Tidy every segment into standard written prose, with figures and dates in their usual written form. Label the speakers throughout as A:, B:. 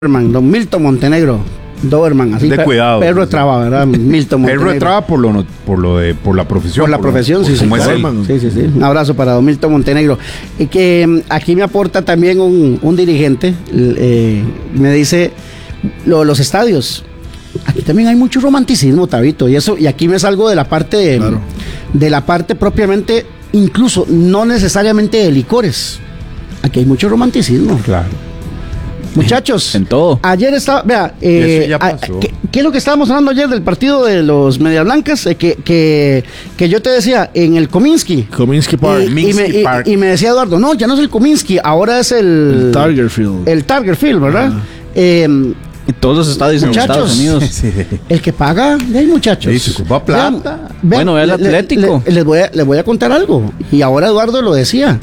A: Doberman, don Milton Montenegro. Doberman, así.
B: De cuidado.
A: Perro de traba, ¿verdad? Milton Montenegro.
B: Perro de traba por la profesión.
A: Por la profesión, sí, sí.
B: Como es él.
A: Sí. Un abrazo para don Milton Montenegro. Y que aquí me aporta también un dirigente. Me dice, los estadios. Aquí también hay mucho romanticismo, Tabito. Y aquí me salgo de la parte, claro, de la parte propiamente, incluso no necesariamente de licores. Aquí hay mucho romanticismo.
B: Claro.
A: Muchachos,
C: en todo.
A: Ayer estaba, vea, ¿qué es lo que estábamos hablando ayer del partido de los Medias Blancas? Que yo te decía, en el Cominsky
D: Park.
A: Y me decía Eduardo, no, ya no es el Cominsky, ahora es el
D: Tiger Field.
A: El Tiger Field, ¿verdad?
C: En todos los estadios,
A: muchachos,
C: en los Estados Unidos.
A: Sí. El que paga, de ahí, muchachos.
B: Sí, se ocupa plata.
C: Bueno, el Atlético.
A: Les voy a contar algo. Y ahora Eduardo lo decía.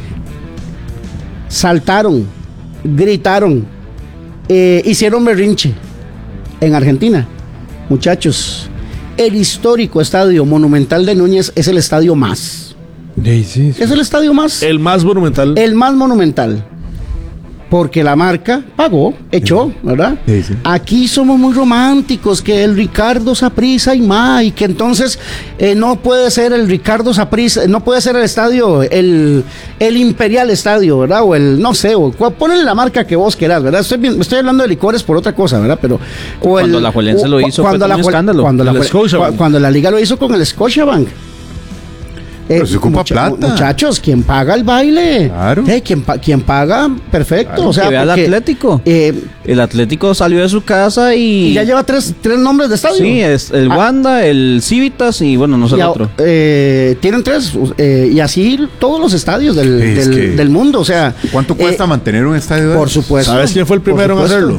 A: Saltaron, gritaron, hicieron berrinche en Argentina. Muchachos, el histórico estadio Monumental de Núñez es el estadio más.
B: Sí.
A: Es el estadio más.
D: El más monumental.
A: El más monumental. Porque la marca pagó, echó, ¿verdad?
B: Sí.
A: Aquí somos muy románticos, que el Ricardo Saprissa y que entonces no puede ser el Ricardo Saprissa, no puede ser el estadio, el Imperial Estadio, ¿verdad? O el, no sé, ponle la marca que vos querás, ¿verdad? Estoy hablando de licores por otra cosa, ¿verdad? Pero
C: cuando la Juelense lo hizo fue un escándalo.
A: Cuando la Liga lo hizo con el Scotiabank.
B: Pero se ocupa plata.
A: Muchachos, ¿quién paga el baile?
B: Claro.
A: ¿Quién paga? Perfecto.
C: Claro,
A: o sea,
C: que vea el Atlético. El Atlético salió de su casa y
A: ya lleva tres nombres de estadio.
C: Sí, es el Wanda, el Civitas y bueno, no sé el otro.
A: Tienen tres, y así todos los estadios del mundo. O sea,
B: ¿cuánto cuesta mantener un estadio?
A: Por supuesto.
D: ¿Sabes quién fue el primero en hacerlo?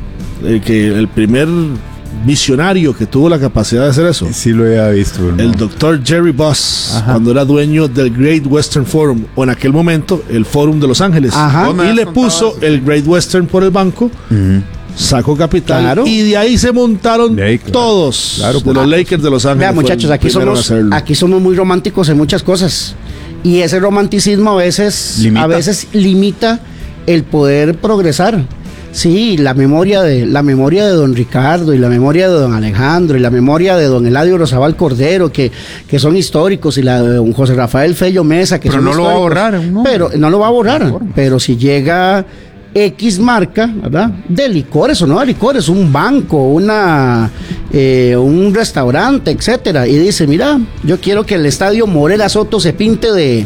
D: El primer visionario que tuvo la capacidad de hacer eso.
B: Sí lo había visto, ¿no?
D: El doctor Jerry Buss. Ajá. Cuando era dueño del Great Western Forum, o en aquel momento el Forum de Los Ángeles.
A: Ajá.
D: Y le puso el Great Western por el banco, sacó capital, claro, y de ahí se montaron todos de los Lakers de Los Ángeles.
A: Vea, muchachos, aquí somos muy románticos en muchas cosas, y ese romanticismo a veces limita el poder progresar. Sí, la memoria de don Ricardo y la memoria de don Alejandro y la memoria de don Eladio Rosabal Cordero, que son históricos, y la de don José Rafael Fello Mesa, que
B: pero
A: son
B: no
A: históricos.
B: Lo va a borrar, ¿no?
A: Pero no lo va a borrar, pero si llega X marca, ¿verdad? De licores o no de licores, un banco, un restaurante, etcétera, y dice, mira, yo quiero que el estadio Morela Soto se pinte de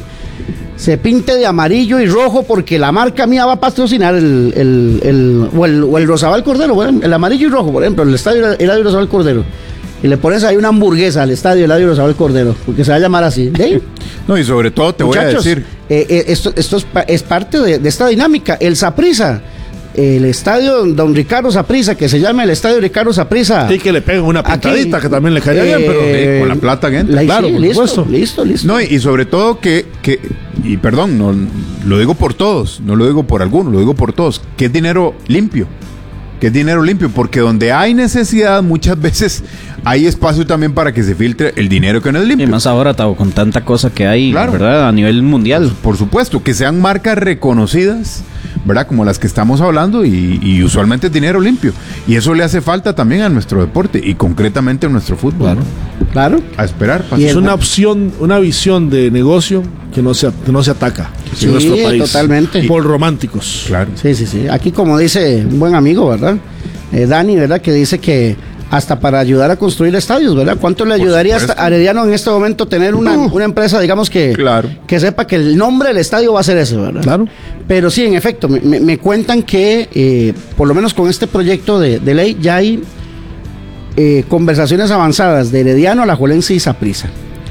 A: amarillo y rojo porque la marca mía va a patrocinar el Rosabal Cordero, bueno, el amarillo y rojo, por ejemplo, el estadio Eladio Rosabal Cordero. Y le pones ahí una hamburguesa al estadio Eladio Rosabal Cordero, porque se va a llamar así. ¿De?
B: No, y sobre todo te
A: muchachos,
B: voy a decir.
A: Esto es parte de esta dinámica. El Saprissa, el estadio Don Ricardo Saprissa, que se llama el estadio Ricardo Saprissa.
D: Sí, que le peguen una pintadita, que también le caería bien, pero
B: con la plata que entra.
A: Claro, sí, listo.
B: No, y sobre todo y perdón, no lo digo por todos, no lo digo por algunos, lo digo por todos, que es dinero limpio. Porque donde hay necesidad muchas veces hay espacio también para que se filtre el dinero que no es limpio.
C: Y más ahora, Tavo, con tanta cosa que hay,
B: claro,
C: ¿verdad? A nivel mundial.
B: Por supuesto, que sean marcas reconocidas, ¿verdad? Como las que estamos hablando, y usualmente es dinero limpio. Y eso le hace falta también a nuestro deporte y concretamente a nuestro fútbol.
A: Claro.
B: A esperar.
D: Es una opción, una visión de negocio que no se ataca en nuestro país.
A: Totalmente.
D: Por románticos.
B: Claro.
A: Sí. Aquí, como dice un buen amigo, ¿verdad? Dani, ¿verdad? Que dice que hasta para ayudar a construir estadios, ¿verdad? ¿Cuánto le ayudaría a Herediano en este momento tener una empresa, digamos, que sepa que el nombre del estadio va a ser ese, ¿verdad?
D: Claro.
A: Pero sí, en efecto, me cuentan que por lo menos con este proyecto de ley ya hay conversaciones avanzadas de Herediano, Alajuelense y Saprissa.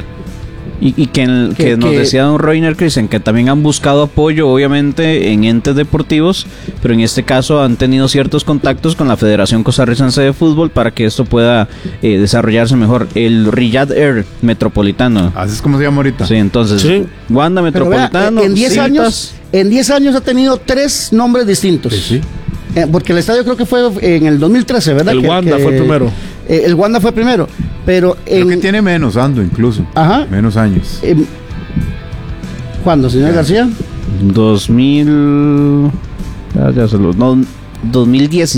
C: Y que nos decía don Reiner Christen que también han buscado apoyo, obviamente, en entes deportivos, pero en este caso han tenido ciertos contactos con la Federación Costarricense de Fútbol para que esto pueda desarrollarse mejor. El Riyadh Air Metropolitano.
B: Así es como se llama ahorita.
C: Sí, entonces, Wanda Metropolitano.
A: Vea, en 10 años ha tenido 3 nombres distintos.
B: Sí.
A: Porque el estadio creo que fue en el 2013, ¿verdad?
D: El Wanda fue primero.
A: El Wanda fue primero, pero
B: creo que tiene menos, Ando, incluso.
A: Ajá.
B: Menos años.
A: ¿Cuándo, señor García?
C: 2000... Ya se lo... No, 2017.